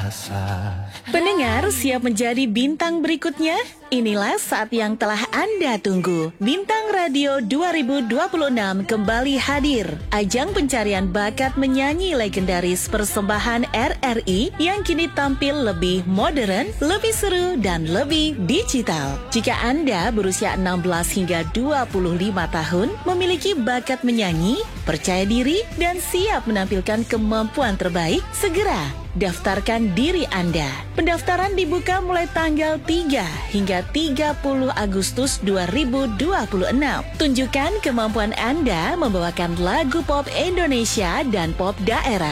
Pendengar siap menjadi bintang berikutnya? Inilah saat yang telah Anda tunggu. Bintang Radio 2026 kembali hadir. Ajang pencarian bakat menyanyi legendaris persembahan RRI yang kini tampil lebih modern, lebih seru, dan lebih digital. Jika Anda berusia 16 hingga 25 tahun, memiliki bakat menyanyi, percaya diri, dan siap menampilkan kemampuan terbaik, segera daftarkan diri Anda. Pendaftaran dibuka mulai tanggal 3 hingga 30 Agustus 2026. Tunjukkan kemampuan Anda membawakan lagu pop Indonesia dan pop daerah.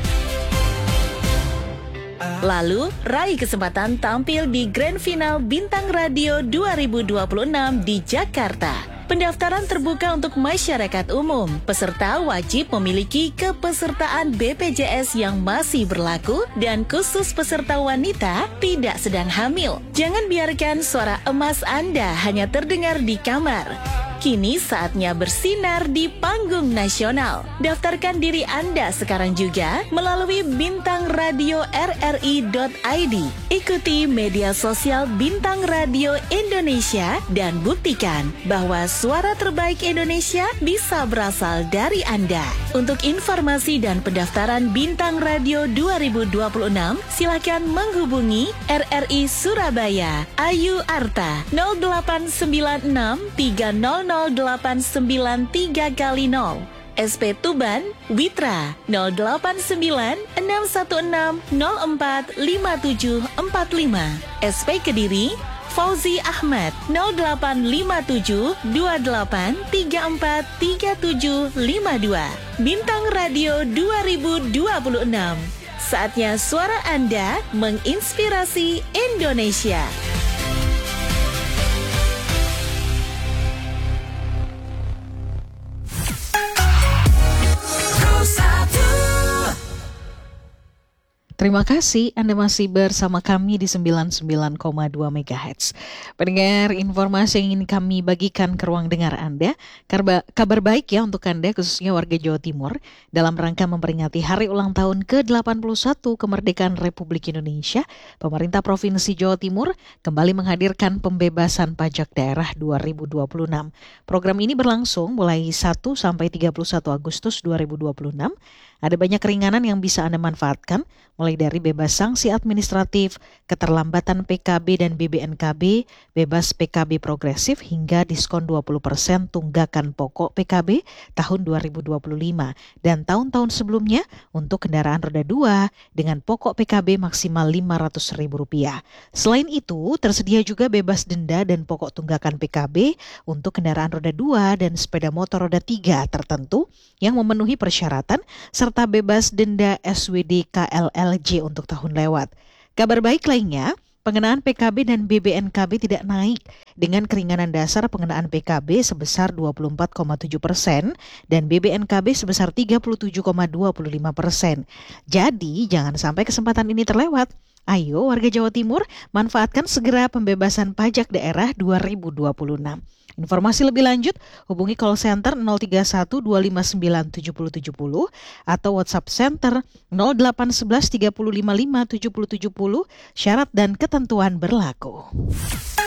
Lalu, raih kesempatan tampil di Grand Final Bintang Radio 2026 di Jakarta. Pendaftaran terbuka untuk masyarakat umum. Peserta wajib memiliki kepesertaan BPJS yang masih berlaku dan khusus peserta wanita tidak sedang hamil. Jangan biarkan suara emas Anda hanya terdengar di kamar. Kini saatnya bersinar di panggung nasional. Daftarkan diri Anda sekarang juga melalui Bintang Radio RRI.id. Ikuti media sosial Bintang Radio Indonesia dan buktikan bahwa suara terbaik Indonesia bisa berasal dari Anda. Untuk informasi dan pendaftaran Bintang Radio 2026, silakan menghubungi RRI Surabaya, Ayu Arta 0896 300 0893 kali 0. SP Tuban, Witra 089 616 04 5745. SP Kediri, Fauzi Ahmad 0857 28 34 3752. Bintang Radio 2026. Saatnya suara Anda menginspirasi Indonesia. Terima kasih Anda masih bersama kami di 99,2 MHz. Pendengar, informasi yang ingin kami bagikan ke ruang dengar Anda, kabar baik ya untuk Anda khususnya warga Jawa Timur dalam rangka memperingati hari ulang tahun ke-81 kemerdekaan Republik Indonesia. Pemerintah Provinsi Jawa Timur kembali menghadirkan pembebasan pajak daerah 2026. Program ini berlangsung mulai 1 sampai 31 Agustus 2026. Ada banyak keringanan yang bisa Anda manfaatkan, mulai dari bebas sanksi administratif, keterlambatan PKB dan BBNKB, bebas PKB progresif hingga diskon 20% tunggakan pokok PKB tahun 2025 dan tahun-tahun sebelumnya untuk kendaraan roda 2 dengan pokok PKB maksimal Rp500.000. Selain itu, tersedia juga bebas denda dan pokok tunggakan PKB untuk kendaraan roda 2 dan sepeda motor roda 3 tertentu yang memenuhi persyaratan serta bebas denda SWD KLLJ untuk tahun lewat. Kabar baik lainnya, pengenaan PKB dan BBNKB tidak naik dengan keringanan dasar pengenaan PKB sebesar 24,7% dan BBNKB sebesar 37,25%. Jadi, jangan sampai kesempatan ini terlewat. Ayo warga Jawa Timur, manfaatkan segera pembebasan pajak daerah 2026. Informasi lebih lanjut, hubungi call center 031 259 7070 atau WhatsApp center 0811 355 7070. Syarat dan ketentuan berlaku.